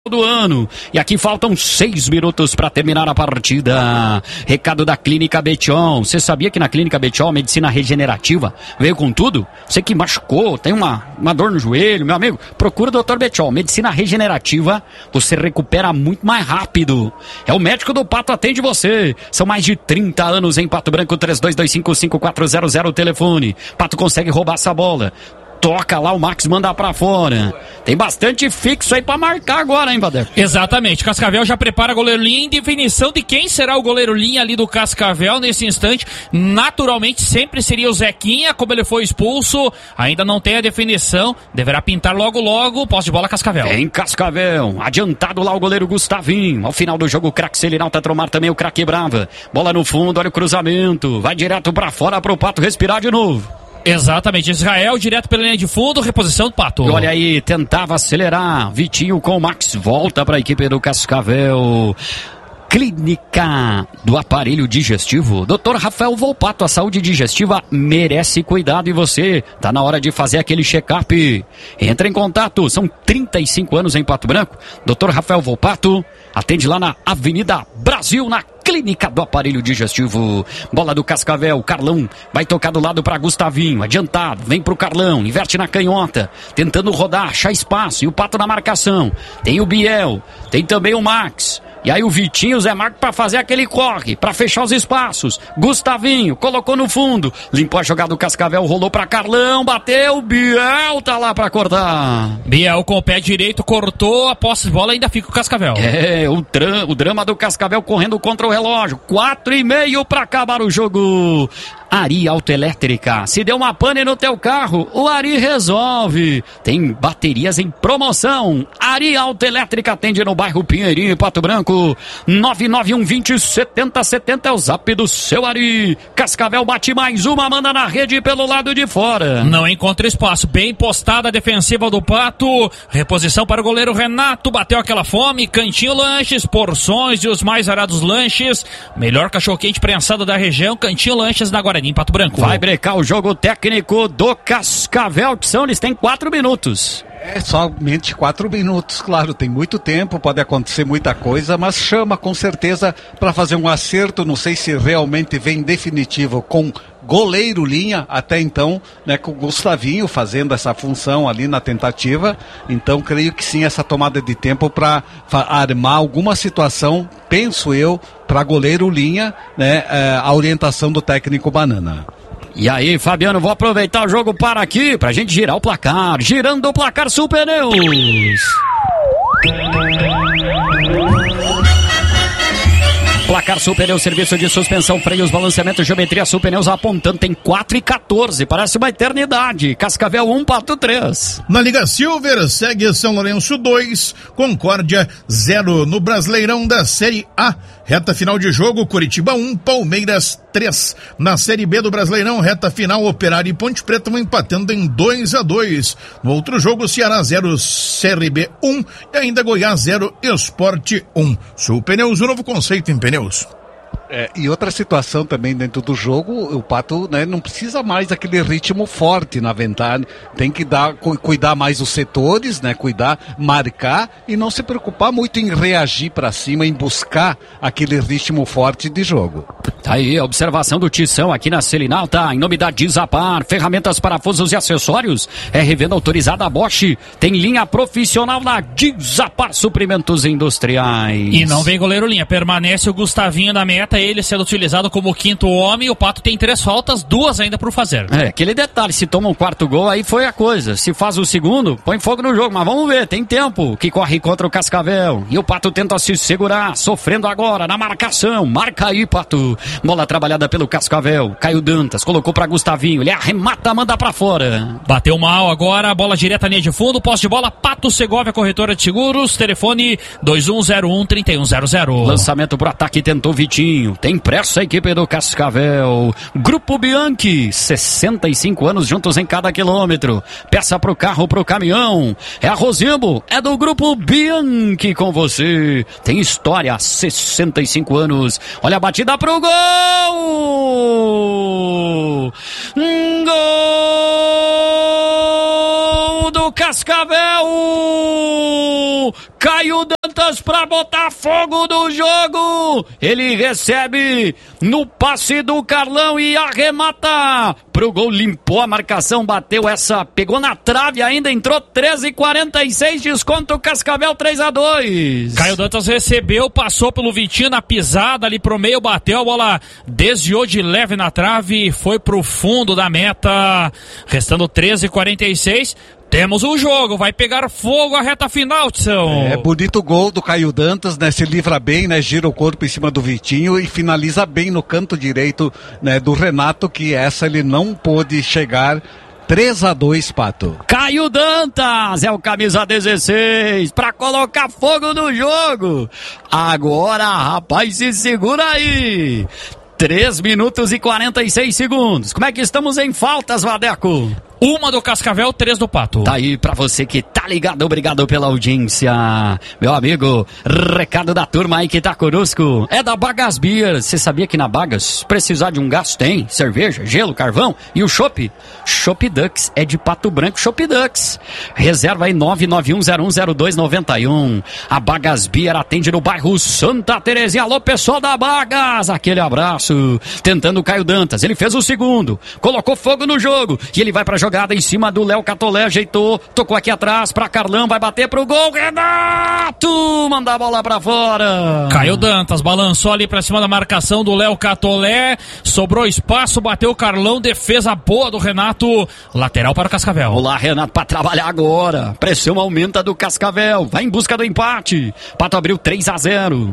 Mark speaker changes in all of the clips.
Speaker 1: do ano. E aqui faltam 6 minutos para terminar a partida. Recado da Clínica Betion. Você sabia que na Clínica Betion, medicina regenerativa veio com tudo? Você que machucou, tem uma dor no joelho, meu amigo, procura o Dr. Betion. Medicina regenerativa, você recupera muito mais rápido. É o médico do Pato, atende você. São mais de 30 anos em Pato Branco. 32255400 o telefone. Pato consegue roubar essa bola. Toca lá, o Max manda pra fora. Tem bastante fixo aí pra marcar agora, hein, Vader?
Speaker 2: Exatamente, Cascavel já prepara goleiro linha em definição de quem será o goleiro linha ali do Cascavel nesse instante. Naturalmente sempre seria o Zequinha, como ele foi expulso, ainda não tem a definição, deverá pintar logo, posse de bola Cascavel.
Speaker 1: Em Cascavel, adiantado lá o goleiro Gustavinho. Ao final do jogo o craque Selinal tá tomar também o craque Brava. Bola no fundo, olha o cruzamento, vai direto pra fora pro Pato respirar de novo.
Speaker 2: Exatamente, Israel direto pela linha de fundo, reposição do Pato.
Speaker 1: E olha aí, tentava acelerar, Vitinho com o Max, volta para a equipe do Cascavel. Clínica do Aparelho Digestivo, Dr. Rafael Volpato, a saúde digestiva merece cuidado e você tá na hora de fazer aquele check-up. Entra em contato, são 35 anos em Pato Branco. Dr. Rafael Volpato atende lá na Avenida Brasil, na Clínica do Aparelho Digestivo. Bola do Cascavel, Carlão vai tocar do lado para Gustavinho, adiantado, vem pro Carlão, inverte na canhota, tentando rodar, achar espaço, e o Pato na marcação. Tem o Biel, tem também o Max. E aí o Vitinho, o Zé Marco pra fazer aquele corre, pra fechar os espaços. Gustavinho, colocou no fundo, limpou a jogada do Cascavel, rolou pra Carlão, bateu, Biel tá lá pra cortar.
Speaker 2: Biel com o pé direito, cortou, a posse de bola ainda fica o Cascavel.
Speaker 1: É, o drama do Cascavel correndo contra o relógio, 4:30 pra acabar o jogo. Ari Autoelétrica, se deu uma pane no teu carro, o Ari resolve. Tem baterias em promoção. Ari Autoelétrica atende no bairro Pinheirinho, Pato Branco. 991207070 é o zap do seu Ari. Cascavel bate mais uma, manda na rede pelo lado de fora.
Speaker 2: Não encontra espaço, bem postada a defensiva do Pato. Reposição para o goleiro Renato, bateu aquela fome. Cantinho Lanches, porções e os mais arados lanches. Melhor cachorro-quente prensado da região, Cantinho Lanches na Guarani, em Pato Branco.
Speaker 1: Vai brecar o jogo técnico do Cascavel, que eles têm 4 minutos.
Speaker 3: É somente 4 minutos, claro, tem muito tempo, pode acontecer muita coisa, mas chama com certeza para fazer um acerto. Não sei se realmente vem definitivo com goleiro linha, até então, né, com o Gustavinho fazendo essa função ali na tentativa. Então creio que sim, essa tomada de tempo para armar alguma situação, penso eu, para goleiro linha, né, a orientação do técnico Banana.
Speaker 1: E aí, Fabiano, vou aproveitar o jogo para aqui, pra gente girar o placar. Girando o placar Sul Pneus. Placar Sul Pneus, serviço de suspensão, freios, balanceamento, geometria. Sul Pneus apontando, tem 4:14, parece uma eternidade. Cascavel 1, Pato 3.
Speaker 4: Na Liga Silver, segue São Lourenço 2, Concórdia 0 no Brasileirão da Série A. Reta final de jogo, Curitiba 1, Palmeiras 3. Na Série B do Brasileirão, reta final, Operário e Ponte Preta vão empatando em 2-2. No outro jogo, Ceará 0, CRB 1 e ainda Goiás 0, Sport 1. Sul Pneus, um novo conceito em pneus.
Speaker 3: E outra situação também dentro do jogo, o Pato, né, não precisa mais daquele ritmo forte na ventana, tem que cuidar mais os setores, né, marcar e não se preocupar muito em reagir para cima, em buscar aquele ritmo forte de jogo.
Speaker 1: Tá aí a observação do Tição aqui na Selinal, tá? Em nome da Dizapar, ferramentas, parafusos e acessórios, é revenda autorizada a Bosch, tem linha profissional na Dizapar Suprimentos Industriais.
Speaker 2: E não vem goleiro linha, permanece o Gustavinho na meta, ele sendo utilizado como quinto homem. O Pato tem 3 faltas, 2 ainda por fazer.
Speaker 1: Aquele detalhe, se toma um quarto gol, aí foi a coisa. Se faz o segundo, põe fogo no jogo, mas vamos ver, tem tempo que corre contra o Cascavel. E o Pato tenta se segurar, sofrendo agora na marcação. Marca aí, Pato. Bola trabalhada pelo Cascavel. Caio Dantas, colocou pra Gustavinho, ele arremata, manda pra fora.
Speaker 2: Bateu mal agora, bola direta linha de fundo, posse de bola, Pato Segovia, corretora de seguros, telefone 2101-3100.
Speaker 1: Lançamento pro ataque, tentou Vitinho. Tem pressa a equipe do Cascavel. Grupo Bianchi, 65 anos juntos em cada quilômetro. Peça pro carro, pro caminhão. É a Rosimbo, é do Grupo Bianchi com você. Tem história, 65 anos. Olha a batida pro gol! Gol campo do Cascavel. Caio Dantas pra botar fogo no jogo. Ele recebe no passe do Carlão e arremata pro gol, limpou a marcação, bateu essa, pegou na trave ainda, entrou 13:46, desconto o Cascavel 3-2.
Speaker 2: Caio Dantas recebeu, passou pelo Vitinho na pisada ali pro meio, bateu a bola, desviou de leve na trave, foi pro fundo da meta, restando 13:46. Temos um jogo, vai pegar fogo a reta final, Tição.
Speaker 3: Bonito gol do Caio Dantas, né? Se livra bem, né? Gira o corpo em cima do Vitinho e finaliza bem no canto direito, né? Do Renato, que essa ele não pôde chegar. 3-2, Pato.
Speaker 1: Caio Dantas é o camisa 16 pra colocar fogo no jogo. Agora, rapaz, se segura aí. 3 minutos e 46 segundos. Como é que estamos em faltas, Vadeco?
Speaker 2: 1 do Cascavel, 3 do Pato.
Speaker 1: Tá aí pra você que tá ligado, obrigado pela audiência. Meu amigo, recado da turma aí que tá conosco. É da Bagas Beer. Você sabia que na Bagas, precisar de um gás tem? Cerveja, gelo, carvão e o chopp? Chopp Dux é de Pato Branco, Chopp Dux. Reserva aí 991010291. A Bagas Beer atende no bairro Santa Terezinha. Alô, pessoal da Bagas, aquele abraço. Tentando o Caio Dantas, ele fez o segundo, colocou fogo no jogo e ele vai pra jogada em cima do Léo Catolé, ajeitou, tocou aqui atrás pra Carlão, vai bater pro gol, Renato, manda a bola pra fora.
Speaker 2: Caio Dantas balançou ali pra cima da marcação do Léo Catolé, sobrou espaço, bateu o Carlão, defesa boa do Renato, lateral para o Cascavel.
Speaker 1: Olá, Renato, pra trabalhar agora, pressão aumenta do Cascavel, vai em busca do empate, Pato abriu 3-0,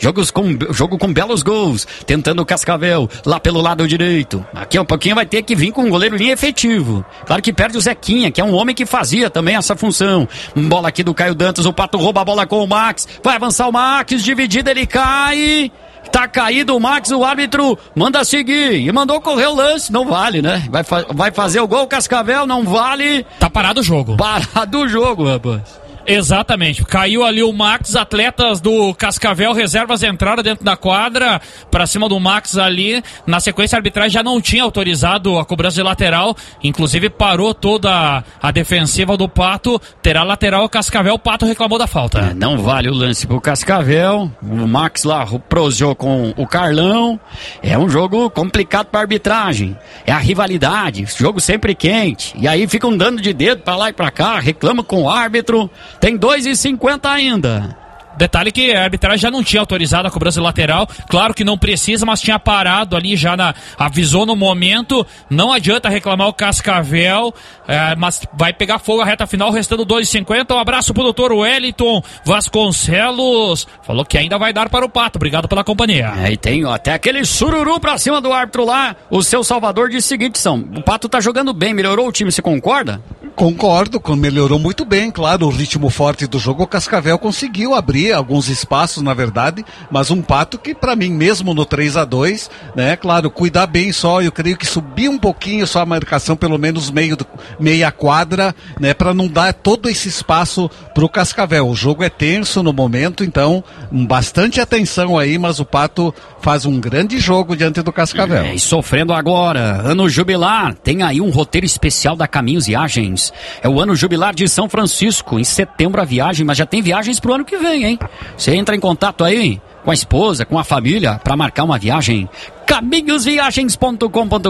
Speaker 1: jogo com belos gols, tentando o Cascavel, lá pelo lado direito, aqui um pouquinho vai ter que vir com um goleiro linha efetivo. Claro que perde o Zequinha, que é um homem que fazia também essa função. Bola aqui do Caio Dantas, o Pato rouba a bola com o Max. Vai avançar o Max, dividida, ele cai. Tá caído o Max, o árbitro manda seguir. E mandou correr o lance, não vale, né? Vai fazer o gol, Cascavel, não vale.
Speaker 2: Tá parado o jogo.
Speaker 1: Parado o jogo, rapaz.
Speaker 2: Exatamente, caiu ali o Max, atletas do Cascavel, reservas entraram dentro da quadra, pra cima do Max ali, na sequência a arbitragem já não tinha autorizado a cobrança de lateral, inclusive parou toda a defensiva do Pato, terá lateral o Cascavel, o Pato reclamou da falta.
Speaker 1: Não vale o lance pro Cascavel, o Max lá prosou com o Carlão, é um jogo complicado pra arbitragem, é a rivalidade, jogo sempre quente, e aí ficam dando de dedo pra lá e pra cá, reclamam com o árbitro. Tem 2,50 ainda.
Speaker 2: Detalhe que a arbitragem já não tinha autorizado a cobrança lateral, claro que não precisa, mas tinha parado ali, avisou no momento, não adianta reclamar o Cascavel, mas vai pegar fogo a reta final, restando 2,50, um abraço pro doutor Wellington Vasconcelos, falou que ainda vai dar para o Pato, obrigado pela companhia.
Speaker 1: E tem até aquele sururu pra cima do árbitro lá, o seu Salvador disse o seguinte, o Pato tá jogando bem, melhorou o time, você concorda?
Speaker 3: Concordo, melhorou muito bem, claro, o ritmo forte do jogo, o Cascavel conseguiu abrir alguns espaços, na verdade, mas um Pato que pra mim, mesmo no 3-2, né, claro, cuidar bem só, eu creio que subir um pouquinho só a marcação, pelo menos meia quadra, né, pra não dar todo esse espaço pro Cascavel. O jogo é tenso no momento, então, bastante atenção aí, mas o Pato faz um grande jogo diante do Cascavel.
Speaker 1: E sofrendo agora, ano jubilar, tem aí um roteiro especial da Caminhos Viagens. É o ano jubilar de São Francisco, em setembro a viagem, mas já tem viagens pro ano que vem, hein? Você entra em contato aí com a esposa, com a família, para marcar uma viagem. caminhosviagens.com.br.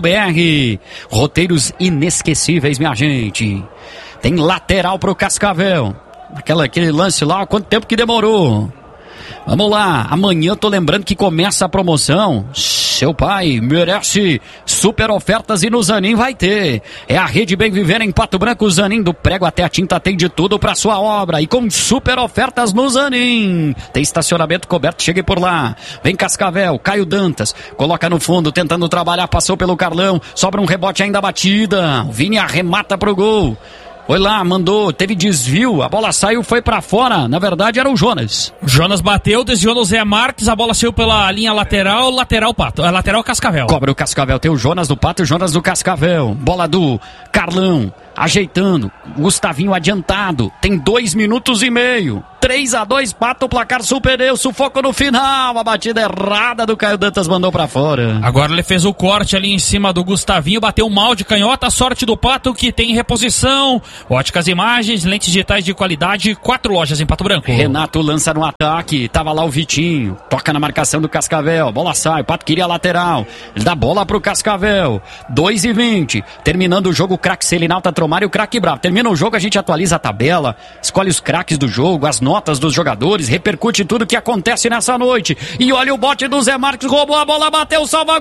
Speaker 1: Roteiros inesquecíveis, minha gente. Tem lateral pro Cascavel. Aquele lance lá, quanto tempo que demorou? Vamos lá, amanhã tô lembrando que começa a promoção. Seu pai merece super ofertas e no Zanin vai ter. É a Rede Bem Viver em Pato Branco. O Zanin, do prego até a tinta, tem de tudo pra sua obra. E com super ofertas no Zanin. Tem estacionamento coberto, chegue por lá. Vem Cascavel, Caio Dantas, coloca no fundo, tentando trabalhar, passou pelo Carlão, sobra um rebote ainda batida. O Vini arremata pro gol. Foi lá, mandou, teve desvio, a bola saiu, foi pra fora, na verdade era o Jonas.
Speaker 2: Jonas bateu, desviou no Zé Marques, a bola saiu pela linha lateral Pato, lateral Cascavel.
Speaker 1: Cobra o Cascavel, tem o Jonas do Pato e o Jonas do Cascavel, bola do Carlão, ajeitando. Gustavinho adiantado. Tem 2 minutos e meio. 3-2, Pato, o placar superior, sufoco no final. A batida errada do Caio Dantas mandou pra fora.
Speaker 2: Agora ele fez o corte ali em cima do Gustavinho, bateu mal de canhota, sorte do Pato que tem reposição. Óticas Imagens, lentes digitais de qualidade, 4 lojas em Pato Branco.
Speaker 1: Renato lança no ataque, tava lá o Vitinho, toca na marcação do Cascavel, bola sai, o Pato queria a lateral, ele dá bola pro Cascavel, 2:20, terminando o jogo, o craque Selinalta Tromar e o craque Bravo. Termina o jogo, a gente atualiza a tabela, escolhe os craques do jogo, as notas dos jogadores, repercute tudo que acontece nessa noite. E olha o bote do Zé Marques, roubou a bola, bateu, salva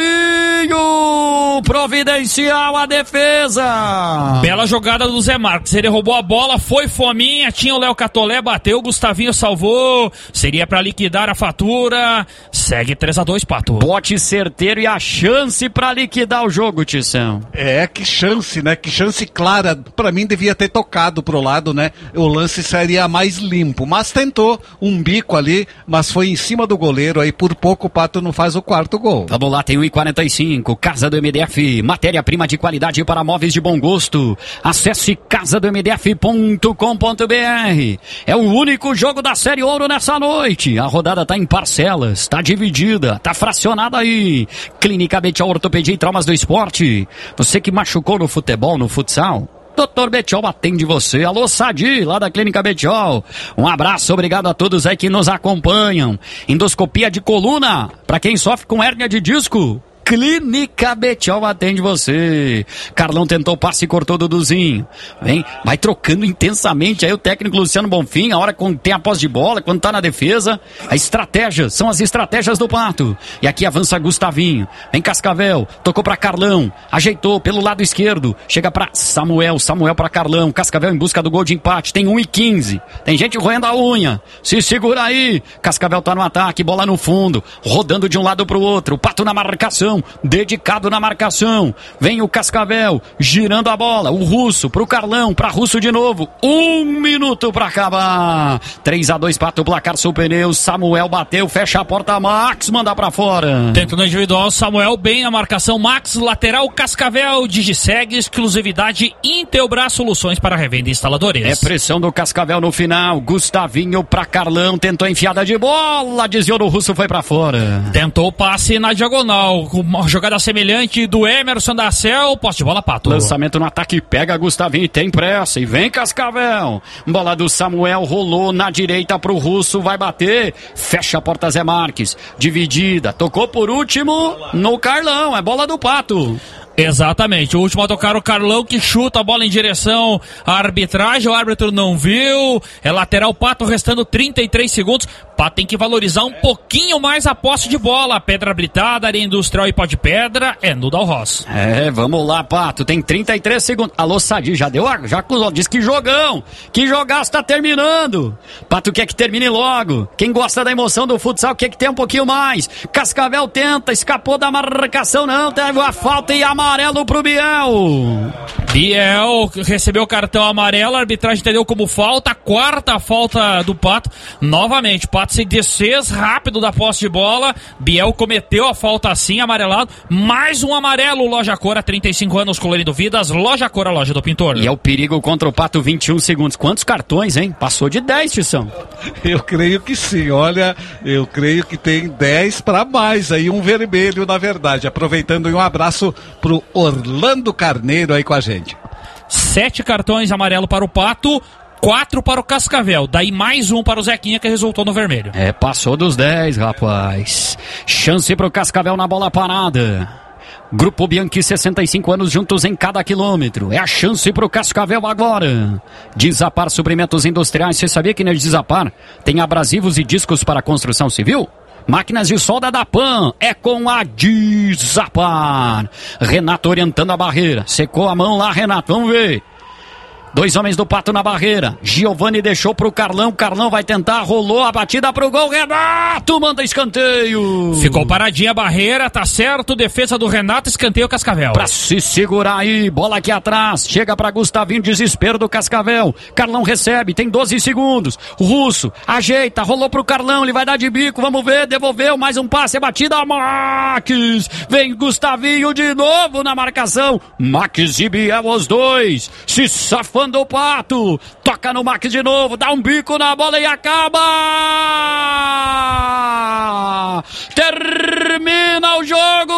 Speaker 1: Gustavinho! Providencial a defesa!
Speaker 2: Bela jogada do Zé Marques, ele roubou a bola, foi fominha, tinha o Léo Catolé, bateu, Gustavinho salvou, seria pra liquidar a fatura, segue 3-2, Pato.
Speaker 1: Bote certeiro e a chance pra liquidar o jogo, Tição.
Speaker 3: Que chance, né? Que chance clara. Pra mim devia ter tocado pro lado, né? O lance seria mais limpo, mas tentou um bico ali, mas foi em cima do goleiro, aí por pouco o Pato não faz o 4º gol.
Speaker 1: Vamos lá, tem 1:45, Casa do MDF, matéria-prima de qualidade para móveis de bom gosto. Acesse casadomdf.com.br. É o único jogo da Série Ouro nessa noite. A rodada tá em parcelas, tá dividida, tá fracionada aí. Clínica Betiol, Ortopedia e Traumas do Esporte. Você que machucou no futebol, no futsal, Dr. Betiol atende você. Alô, Sadi, lá da Clínica Betiol. Um abraço, obrigado a todos aí que nos acompanham. Endoscopia de coluna, para quem sofre com hérnia de disco, Clínica Betiol atende você. Carlão tentou o passe e cortou o Duduzinho. Vem, vai trocando intensamente aí o técnico Luciano Bonfim, a hora que tem a posse de bola, quando tá na defesa. A estratégia, são as estratégias do Pato. E aqui avança Gustavinho. Vem Cascavel, tocou pra Carlão, ajeitou pelo lado esquerdo, chega pra Samuel pra Carlão. Cascavel em busca do gol de empate, tem 1:15. Tem gente roendo a unha. Se segura aí. Cascavel tá no ataque, bola no fundo, rodando de um lado pro outro. O Pato na marcação, dedicado na marcação. Vem o Cascavel, girando a bola. O Russo pro Carlão, pra Russo de novo. 1 minuto pra acabar. 3-2, Pato, placar superior. Samuel bateu, fecha a porta. Max manda pra fora.
Speaker 2: Tenta no individual, Samuel bem na marcação. Max, lateral, Cascavel. Digiseg, exclusividade Intelbras, soluções para revenda e instaladores.
Speaker 1: É pressão do Cascavel no final. Gustavinho pra Carlão, tentou enfiada de bola, desviou no Russo, foi pra fora.
Speaker 2: Tentou o passe na diagonal. Uma jogada semelhante do Emerson da Cel, posse de bola, Pato.
Speaker 1: Lançamento no ataque, pega Gustavinho e tem pressa, e vem Cascavel. Bola do Samuel, rolou na direita pro Russo, vai bater, fecha a porta Zé Marques, dividida, tocou por último no Carlão, é bola do Pato.
Speaker 2: Exatamente, o último a tocar o Carlão, que chuta a bola em direção à arbitragem, o árbitro não viu, é lateral, Pato, restando 33 segundos, Pato tem que valorizar um pouquinho mais a posse de bola, Pedra Britada, Areia Industrial e Pó de Pedra, é no Dalros.
Speaker 1: Vamos lá, Pato, tem 33 segundos, alô Sadi, já disse que jogão, que jogaço tá terminando, Pato quer que termine logo, quem gosta da emoção do futsal quer que tenha um pouquinho mais, Cascavel tenta, escapou da marcação, não, teve a falta e amarelo pro Biel.
Speaker 2: Biel recebeu o cartão amarelo, a arbitragem entendeu como falta, a 4ª falta do Pato. Novamente, o Pato se desfez rápido da posse de bola, Biel cometeu a falta assim, amarelado, mais um amarelo, Loja Cor, há 35 anos, colorindo vidas, Loja Cor, a loja do pintor.
Speaker 1: E é o perigo contra o Pato, 21 segundos. Quantos cartões, hein? Passou de 10, Tição.
Speaker 3: Eu creio que sim, olha, eu creio que tem 10 para mais aí, um vermelho na verdade. Aproveitando, um abraço pro Orlando Carneiro aí com a gente.
Speaker 2: 7 cartões amarelo para o Pato, 4 para o Cascavel, daí mais um para o Zequinha, que resultou no vermelho.
Speaker 1: Passou dos 10, rapaz. Chance pro Cascavel na bola parada. Grupo Bianchi, 65 anos juntos em cada quilômetro. É a chance pro Cascavel agora. Desapar Suprimentos Industriais. Você sabia que na Desapar tem abrasivos e discos para construção civil? Máquinas de solda da Pan, é com a Desapar. Renato orientando a barreira. Secou a mão lá, Renato, vamos ver. Dois homens do Pato na barreira. Giovani deixou pro Carlão. Carlão vai tentar, rolou a batida pro gol. Renato manda escanteio.
Speaker 2: Ficou paradinha a barreira, tá certo. Defesa do Renato, escanteio Cascavel.
Speaker 1: Pra se segurar aí, bola aqui atrás. Chega pra Gustavinho, desespero do Cascavel. Carlão recebe, tem 12 segundos. O Russo ajeita, rolou pro Carlão. Ele vai dar de bico, vamos ver, devolveu. Mais um passe, é batida a Max. Vem Gustavinho de novo na marcação. Max e Biel, os dois. Se safando o Pato, toca no Max de novo, dá um bico na bola e acaba! Termina o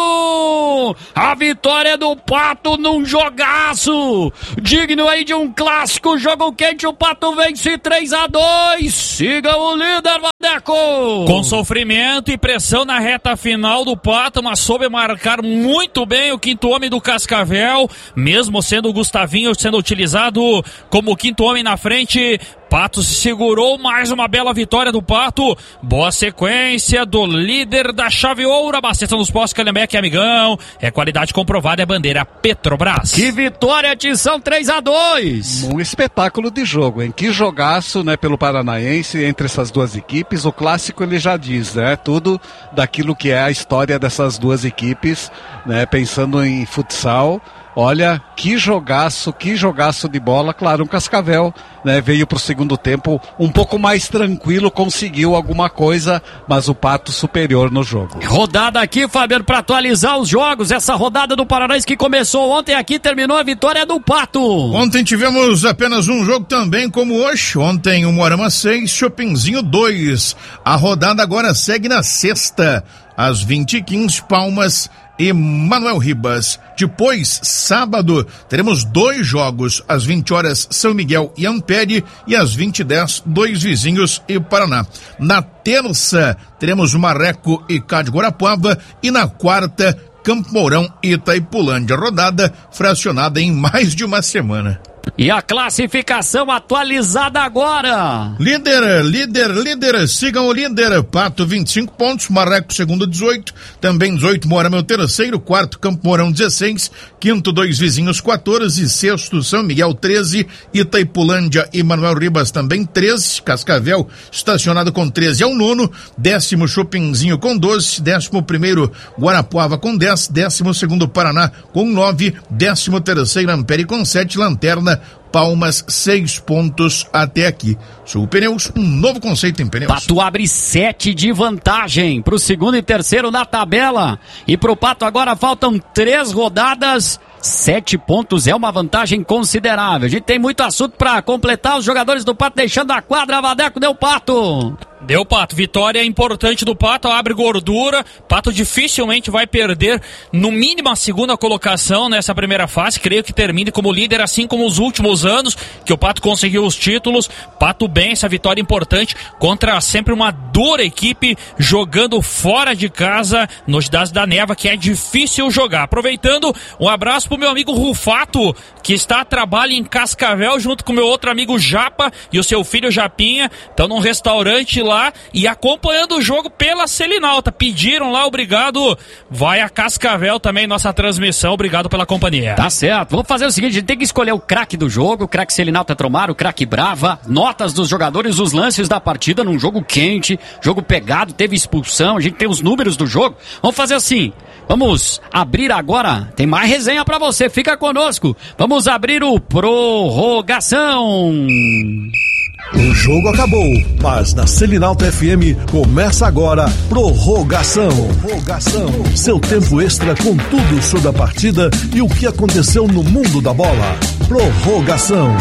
Speaker 1: jogo! A vitória do Pato num jogaço! Digno aí de um clássico, jogo quente, o Pato vence 3-2, siga o líder, Vandeco!
Speaker 2: Com sofrimento e pressão na reta final do Pato, mas soube marcar muito bem o quinto homem do Cascavel, mesmo sendo o Gustavinho sendo utilizado como quinto homem na frente. Pato se segurou, mais uma bela vitória do Pato. Boa sequência do líder da chave ouro, abastecendo os postos Calhambeque, amigão. É qualidade comprovada, é bandeira Petrobras.
Speaker 1: Que vitória, Tição, 3-2.
Speaker 3: Um espetáculo de jogo, hein? Que jogaço, né, pelo Paranaense entre essas duas equipes. O clássico ele já diz, né? Tudo daquilo que é a história dessas duas equipes, né? Pensando em futsal. Olha, que jogaço de bola. Claro, um Cascavel, né, veio pro segundo tempo um pouco mais tranquilo, conseguiu alguma coisa, mas o Pato superior no jogo.
Speaker 1: Rodada aqui, Fabiano, para atualizar os jogos. Essa rodada do Paranaense que começou ontem aqui, terminou a vitória do Pato.
Speaker 4: Ontem tivemos apenas um jogo também, como hoje. Ontem o Moarama 6, Chopinzinho 2. A rodada agora segue na sexta, às 20h15, Palmas e Manuel Ribas. Depois, sábado, teremos 2 jogos. Às 20 horas, São Miguel e Ampere, e às 20h10, 2 Vizinhos e Paraná. Na terça, teremos Marreco e Cá de Guarapuava, e na quarta, Campo Mourão e Itaipulândia. Rodada fracionada em mais de uma semana.
Speaker 1: E a classificação atualizada agora.
Speaker 4: Líder, sigam o líder. Pato 25 pontos, Marreco segundo 18, também 18 Moarama o terceiro, quarto Campo Mourão 16, quinto 2 Vizinhos 14, sexto São Miguel 13, Itaipulândia e Manuel Ribas também 13, Cascavel estacionado com 13 é o nono, décimo Chopinzinho com 12, 11º Guarapuava com 10, 12º Paraná com 9, 13º Ampere com 7, lanterna Palmas 6 pontos até aqui. Sul Pneus, um novo conceito em pneus.
Speaker 1: Pato abre 7 de vantagem pro segundo e terceiro na tabela. E pro Pato agora faltam 3 rodadas. 7 pontos é uma vantagem considerável. A gente tem muito assunto para completar. Os jogadores do Pato deixando a quadra. Vadeco, deu Pato.
Speaker 2: Deu, Pato. Vitória importante do Pato, abre gordura. Pato dificilmente vai perder, no mínimo, a segunda colocação nessa primeira fase. Creio que termine como líder, assim como os últimos anos, que o Pato conseguiu os títulos. Pato bem, essa vitória importante contra sempre uma dura equipe, jogando fora de casa, nos Cidades da Neva, que é difícil jogar. Aproveitando, um abraço pro meu amigo Rufato, que está a trabalho em Cascavel, junto com meu outro amigo Japa e o seu filho Japinha. Estão num restaurante lá e acompanhando o jogo pela Selinalta. Pediram lá, obrigado. Vai a Cascavel também, nossa transmissão. Obrigado pela companhia.
Speaker 1: Tá certo. Vamos fazer o seguinte, a gente tem que escolher o craque do jogo, o craque Selinalta Tromar, o craque Brava, notas dos jogadores, os lances da partida num jogo quente, jogo pegado, teve expulsão, a gente tem os números do jogo. Vamos fazer assim, vamos abrir agora, tem mais resenha pra você, fica conosco. Vamos abrir o Prorrogação.
Speaker 5: O jogo acabou, mas na Selinalta FM começa agora Prorrogação. Seu tempo extra com tudo sobre a partida e o que aconteceu no mundo da bola. Prorrogação.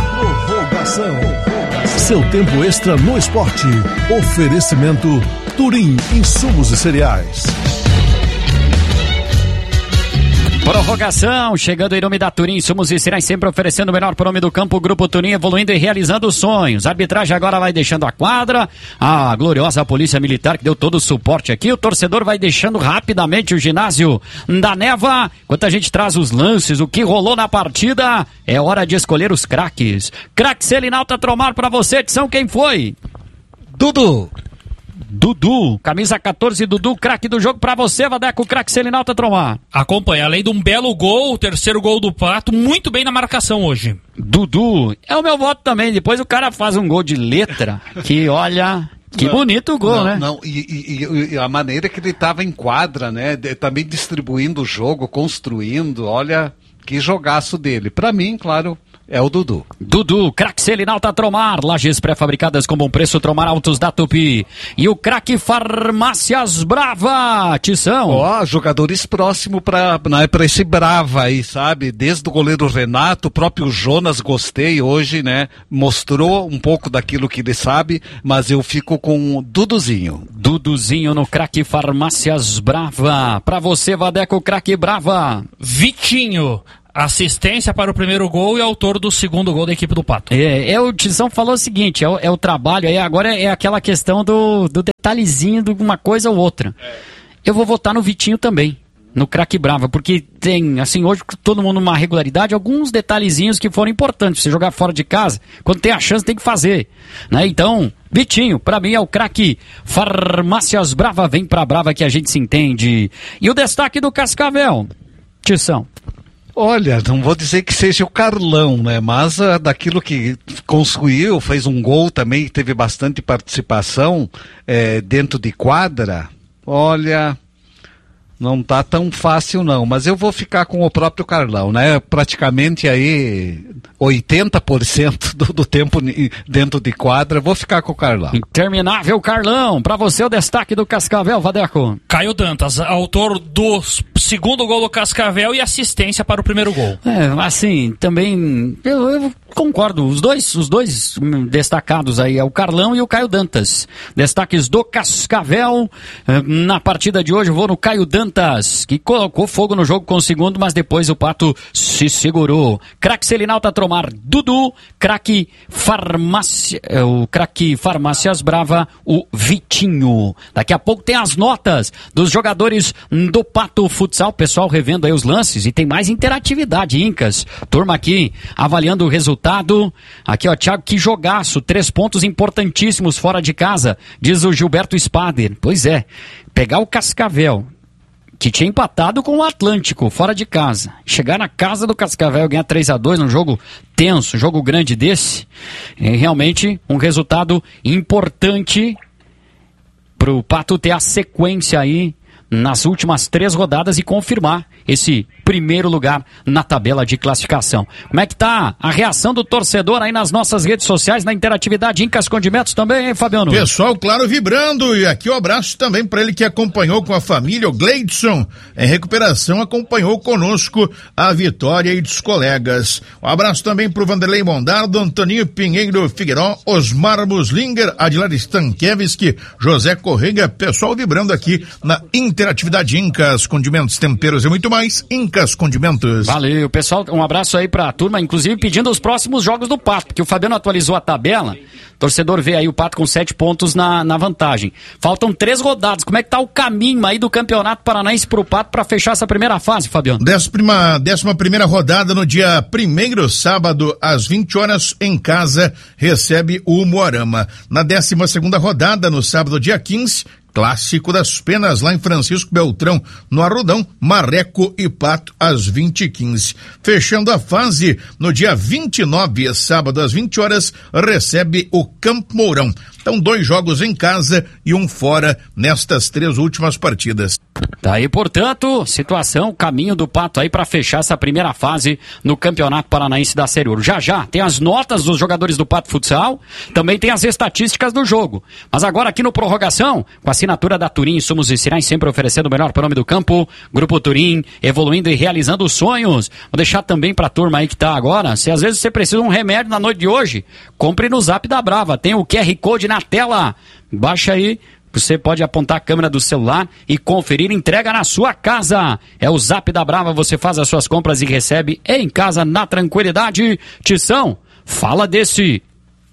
Speaker 5: Seu tempo extra no esporte. Oferecimento Turim, insumos e cereais.
Speaker 1: Prorrogação, chegando em nome da Turim, insumos e cereais, sempre oferecendo o melhor para o nome do campo. O Grupo Turim evoluindo e realizando sonhos. A arbitragem agora vai deixando a quadra. A gloriosa Polícia Militar que deu todo o suporte aqui. O torcedor vai deixando rapidamente o ginásio da Neva. Enquanto a gente traz os lances, o que rolou na partida, é hora de escolher os craques. Craque Selinalta Tromar para você, Edição, quem foi?
Speaker 3: Dudu.
Speaker 1: Dudu, camisa 14, Dudu, craque do jogo pra você, Vadeco, craque Selinalta Tromar.
Speaker 2: Acompanha, além de um belo gol, o terceiro gol do Pato, muito bem na marcação hoje.
Speaker 1: Dudu, é o meu voto também, depois o cara faz um gol de letra, que olha... Que bonito o gol, né?
Speaker 3: E a maneira que ele estava em quadra, né? Também distribuindo o jogo, construindo, olha, que jogaço dele. Pra mim, claro, é o Dudu.
Speaker 1: Dudu, craque Selinalta Tromar, lajes pré-fabricadas com bom preço, Tromar Autos da Tupi. E o craque Farmácias Brava, Tição.
Speaker 3: Jogadores próximos pra esse Brava aí, sabe? Desde o goleiro Renato, o próprio Jonas, gostei hoje, né? Mostrou um pouco daquilo que ele sabe, mas eu fico com o Duduzinho.
Speaker 1: Duduzinho no craque Farmácias Brava. Pra você, Vadeco, craque Brava.
Speaker 2: Vitinho. Assistência para o primeiro gol e autor do segundo gol da equipe do Pato.
Speaker 1: O Tizão falou o seguinte, é o trabalho, agora é aquela questão do detalhezinho de uma coisa ou outra. Eu vou votar no Vitinho também, no craque Brava, porque tem, assim, hoje todo mundo numa regularidade, alguns detalhezinhos que foram importantes. Você jogar fora de casa, quando tem a chance tem que fazer, né? Então, Vitinho, pra mim é o craque Farmácias Brava, vem pra Brava que a gente se entende. E o destaque do Cascavel, Tição.
Speaker 3: Olha, não vou dizer que seja o Carlão, né? Mas daquilo que construiu, fez um gol também, teve bastante participação dentro de quadra. Olha, não tá tão fácil não, mas eu vou ficar com o próprio Carlão, né? Praticamente aí 80% do tempo dentro de quadra, vou ficar com o Carlão.
Speaker 1: Interminável Carlão, pra você o destaque do Cascavel, Vadeco.
Speaker 2: Caio Dantas, autor do segundo gol do Cascavel e assistência para o primeiro gol.
Speaker 1: Assim, também eu concordo, os dois destacados aí é o Carlão e o Caio Dantas. Destaques do Cascavel na partida de hoje, eu vou no Caio Dantas, que colocou fogo no jogo com o segundo, mas depois o Pato se segurou. Craque Selinalta Tromar, Dudu, craque Farmácias Brava, o Vitinho. Daqui a pouco tem as notas dos jogadores do Pato Futsal, pessoal revendo aí os lances e tem mais interatividade, Incas. Turma aqui avaliando o resultado. Aqui, ó, Thiago, que jogaço, 3 pontos importantíssimos fora de casa, diz o Gilberto Spader. Pois é, pegar o Cascavel, que tinha empatado com o Atlântico, fora de casa. Chegar na casa do Cascavel e ganhar 3-2 num jogo tenso, jogo grande desse, é realmente um resultado importante pro Pato ter a sequência aí nas últimas 3 rodadas e confirmar esse primeiro lugar na tabela de classificação. Como é que tá a reação do torcedor aí nas nossas redes sociais, na interatividade Incas Condimentos também, hein, Fabiano?
Speaker 4: Pessoal, claro, vibrando, e aqui um abraço também para ele que acompanhou com a família, o Gleidson, em recuperação, acompanhou conosco a vitória e dos colegas. Um abraço também pro Vanderlei Mondardo, Antoninho Pinheiro Figueiró, Osmar Muslinger, Adilar Stankiewicz, José Correia, pessoal vibrando aqui na interatividade Incas Condimentos, temperos e muito mais, Incas Condimentos.
Speaker 1: Valeu, pessoal, um abraço aí pra turma, inclusive pedindo os próximos jogos do Pato, porque o Fabiano atualizou a tabela, torcedor vê aí o Pato com 7 pontos na vantagem. Faltam 3 rodadas, como é que tá o caminho aí do Campeonato Paranaense pro Pato pra fechar essa primeira fase, Fabiano?
Speaker 4: 11ª rodada no dia 1º, sábado, às 20 horas, em casa, recebe o Umuarama. Na 12ª rodada, no sábado, dia 15, Clássico das Penas, lá em Francisco Beltrão, no Arrudão, Marreco e Pato, às 20h15. Fechando a fase, no dia 29, sábado, às 20 horas, recebe o Campo Mourão. Então, 2 jogos em casa e 1 fora nestas 3 últimas partidas.
Speaker 1: Daí, portanto, situação, caminho do Pato aí para fechar essa primeira fase no Campeonato Paranaense da Série Ouro. Já tem as notas dos jogadores do Pato Futsal, também tem as estatísticas do jogo. Mas agora aqui no Prorrogação, com a assinatura da Turim Insumos e Sinais, sempre oferecendo o melhor para o nome do campo, Grupo Turim, evoluindo e realizando sonhos. Vou deixar também pra turma aí que tá agora, se às vezes você precisa de um remédio na noite de hoje, compre no Zap da Brava, tem o QR Code na tela, baixa aí, você pode apontar a câmera do celular e conferir, entrega na sua casa. É o Zap da Brava, você faz as suas compras e recebe em casa na tranquilidade. Tição, fala desse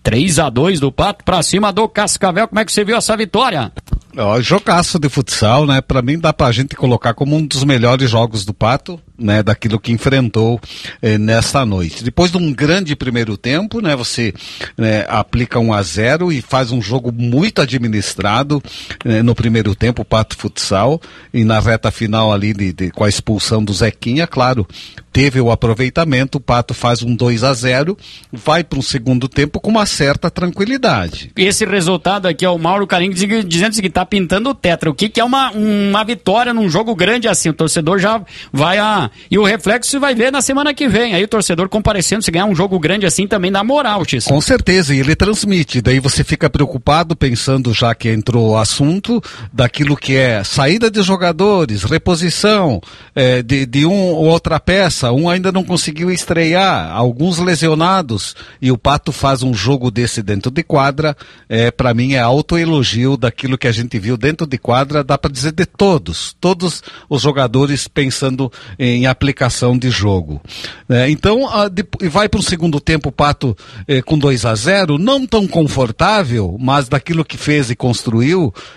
Speaker 1: 3-2 do Pato pra cima do Cascavel, como é que você viu essa vitória?
Speaker 3: Jogaço de futsal, né? Pra mim dá pra gente colocar como um dos melhores jogos do Pato. né, daquilo que enfrentou nesta noite. Depois de um grande primeiro tempo, né, você aplica 1-0 e faz um jogo muito administrado no primeiro tempo, o Pato Futsal, e na reta final ali com a expulsão do Zequinha, claro, teve o aproveitamento, o Pato faz um 2-0, vai para um segundo tempo com uma certa tranquilidade.
Speaker 1: Esse resultado aqui é o Mauro Carinho dizendo que está pintando o tetra. O que é uma vitória num jogo grande assim? O torcedor já vai e o reflexo você vai ver na semana que vem. Aí o torcedor comparecendo, se ganhar um jogo grande assim também dá moral, Tício.
Speaker 3: Com certeza, e ele transmite. Daí você fica preocupado pensando, já que entrou o assunto, daquilo que é saída de jogadores, reposição de ou outra peça. Um ainda não conseguiu estrear, alguns lesionados, e o Pato faz um jogo desse dentro de quadra, para mim é autoelogio daquilo que a gente viu dentro de quadra, dá para dizer de todos os jogadores pensando em aplicação de jogo. Então, vai para o segundo tempo o Pato com 2-0, não tão confortável, mas daquilo que fez e construiu,